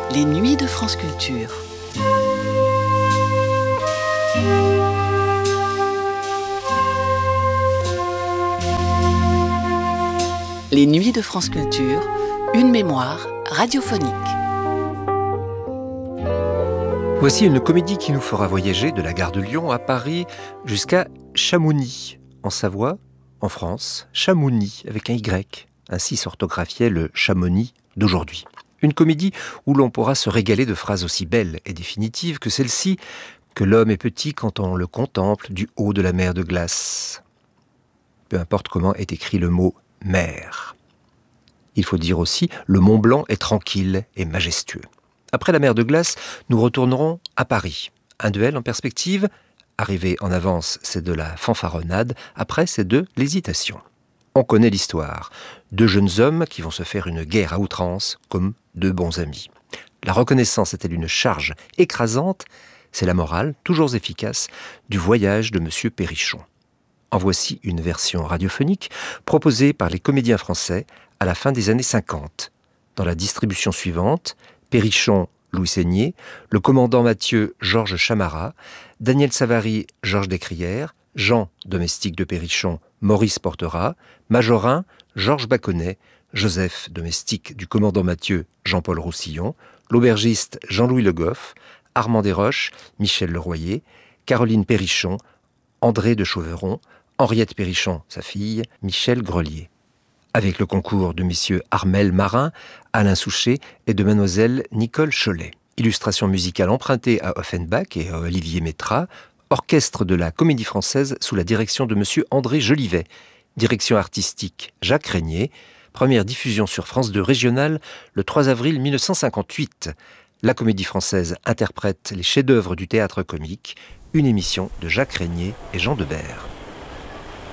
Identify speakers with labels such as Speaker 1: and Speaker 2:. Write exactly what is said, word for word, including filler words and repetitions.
Speaker 1: Les nuits de France Culture. Les nuits de France Culture, une mémoire radiophonique.
Speaker 2: Voici une comédie qui nous fera voyager de la gare de Lyon à Paris jusqu'à Chamounix, en Savoie, en France. Chamounix avec un Y, ainsi s'orthographiait le Chamonix d'aujourd'hui. Une comédie où l'on pourra se régaler de phrases aussi belles et définitives que celle-ci, que l'homme est petit quand on le contemple du haut de la mer de glace. Peu importe comment est écrit le mot « mer ». Il faut dire aussi « le Mont Blanc est tranquille et majestueux ». Après la mer de glace, nous retournerons à Paris. Un duel en perspective. Arrivé en avance, c'est de la fanfaronnade. Après, c'est de l'hésitation. On connaît l'histoire. Deux jeunes hommes qui vont se faire une guerre à outrance, comme deux bons amis. La reconnaissance est-elle une charge écrasante ? C'est la morale, toujours efficace, du voyage de Monsieur Perrichon. En voici une version radiophonique proposée par les comédiens français à la fin des années cinquante. Dans la distribution suivante, Perrichon, Louis Seigné, le commandant Mathieu, Georges Chamara, Daniel Savary, Georges Descrières, Jean, domestique de Perrichon, Maurice Portera, Majorin, Georges Baconnet, Joseph, domestique du commandant Mathieu, Jean-Paul Roussillon, l'aubergiste Jean-Louis Le Goff, Armand Desroches, Michel Leroyer, Caroline Perrichon, André de Chauveron, Henriette Perrichon, sa fille, Michel Grelier. Avec le concours de messieurs Armel Marin, Alain Souchet et de mademoiselle Nicole Cholet. Illustration musicale empruntée à Offenbach et à Olivier Métra, orchestre de la Comédie Française sous la direction de monsieur André Jolivet. Direction artistique Jacques Régnier. Première diffusion sur France deux régionale le trois avril mille neuf cent cinquante-huit. La Comédie Française interprète les chefs-d'œuvre du théâtre comique. Une émission de Jacques Régnier et Jean Debert.